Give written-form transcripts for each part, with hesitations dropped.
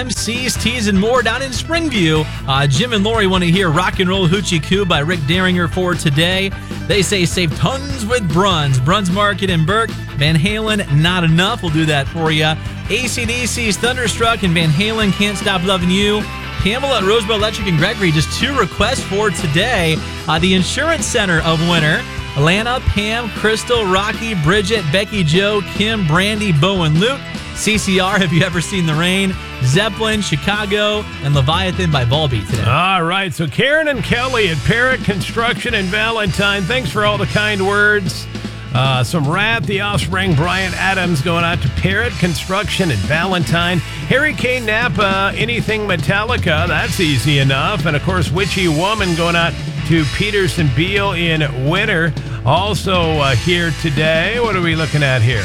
MCs, Tees, and more down in Springview. Jim and Lori want to hear Rock and Roll Hoochie Coo by Rick Derringer for today. They say save tons with Bruns. Bruns Market in Burke. Van Halen, Not Enough. We'll do that for you. AC/DC's Thunderstruck and Van Halen, Can't Stop Loving You. Pamela at Rosebud Electric and Gregory, just 2 requests for today. The Insurance Center of Winter. Alana, Pam, Crystal, Rocky, Bridget, Becky, Joe, Kim, Brandy, Bo, and Luke. CCR, Have You Ever Seen the Rain? Zeppelin, Chicago, and Leviathan by Volbeat today. All right, so Karen and Kelly at Parrot Construction and Valentine, thanks for all the kind words. Some Rat, The Offspring, Brian Adams going out to Parrot Construction and Valentine. Harry K. Napa, Anything Metallica, that's easy enough. And, of course, Witchy Woman going out to Peterson Beal in Winter. Also here today, what are we looking at here?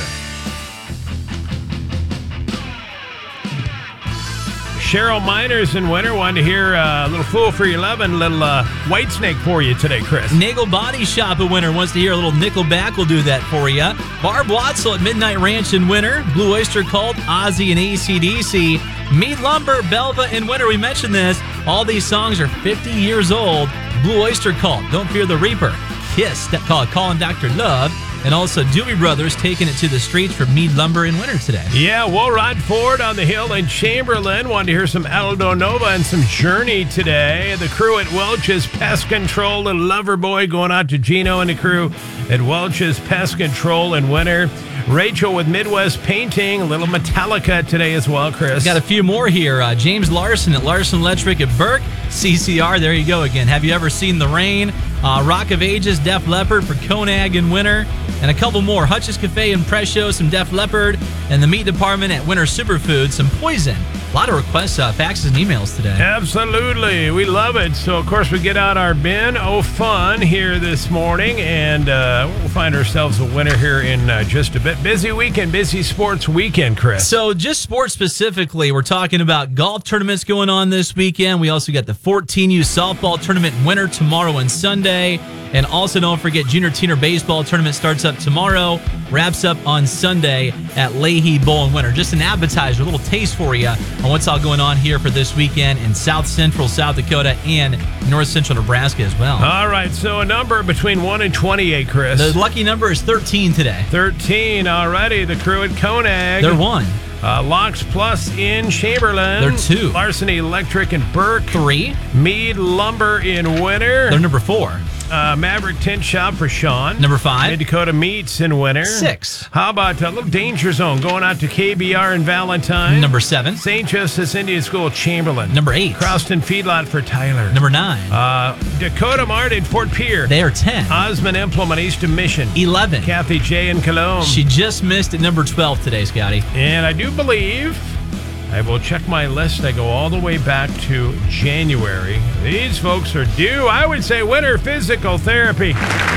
Cheryl Miners in Winter wanted to hear a little Fool for Your Lovin', a little Whitesnake for you today, Chris. Nagel Body Shop in Winter wants to hear a little Nickelback. We'll do that for you. Barb Watzel at Midnight Ranch in Winter. Blue Oyster Cult, Ozzy and AC/DC. Mead Lumber, Belva in Winter. We mentioned this. All these songs are 50 years old. Blue Oyster Cult, Don't Fear the Reaper. Kiss, Calling Dr. Love. And also Doobie Brothers taking it to the streets for Mead Lumber in Winter today. Yeah, Woolrod Ford on the Hill in Chamberlain. Wanted to hear some Aldo Nova and some Journey today. The crew at Welch's Pest Control, Little Lover Boy going out to Gino and the crew at Welch's Pest Control in Winter. Rachel with Midwest Painting, a little Metallica today as well, Chris. Got a few more here. James Larson at Larson Electric at Burke. CCR, there you go again. Have You Ever Seen the Rain? Rock of Ages, Def Leppard for Konag in Winter. And a couple more. Hutch's Cafe and Presho, some Def Leppard. And the Meat Department at Winter Superfood, some Poison. A lot of requests, faxes, and emails today. Absolutely. We love it. So, of course, we get out our bin. Oh, fun here this morning. And we'll find ourselves a winner here in just a bit. Busy weekend, busy sports weekend, Chris. So, just sports specifically, we're talking about golf tournaments going on this weekend. We also got the 14U softball tournament in Winter tomorrow and Sunday. And also, don't forget, Junior Teener Baseball Tournament starts up tomorrow, wraps up on Sunday at Leahy Bowl in Winter. Just an appetizer, a little taste for you on what's all going on here for this weekend in South Central South Dakota and North Central Nebraska as well. All right, so a number between 1 and 28, Chris. The lucky number is 13 today. 13, already. The crew at Konag. They're 1. Locks Plus in Chamberlain. They're 2. Larson Electric in Burke. 3. Mead Lumber in Winter. They're number 4. Maverick Tint Shop for Sean. Number 5. Mid-Dakota Meats in Winter. 6. How about a little Danger Zone going out to KBR in Valentine. Number 7. St. Joseph's Indian School, Chamberlain. Number 8. Crofton Feedlot for Tyler. Number 9. Dakota Mart in Fort Pierre. They are 10. Osmond Implement East of Mission. 11. Kathy J. in Cologne. She just missed at number 12 today, Scotty. And I do believe, I will check my list. I go all the way back to January. These folks are due, I would say, Winter Physical Therapy.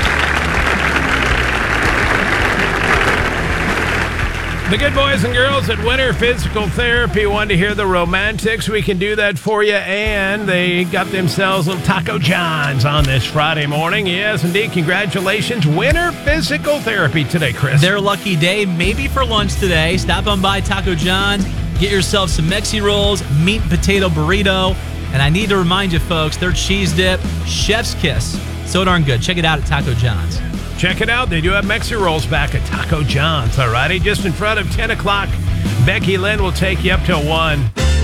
The good boys and girls at Winter Physical Therapy wanted to hear the Romantics. We can do that for you. And they got themselves little Taco John's on this Friday morning. Yes, indeed. Congratulations. Winter Physical Therapy today, Chris. Their lucky day, maybe for lunch today. Stop on by Taco John's. Get yourself some Mexi Rolls, meat and potato burrito. And I need to remind you, folks, their cheese dip, Chef's Kiss. So darn good. Check it out at Taco John's. Check it out. They do have Mexi Rolls back at Taco John's. All righty. Just in front of 10 o'clock, Becky Lynn will take you up till 1.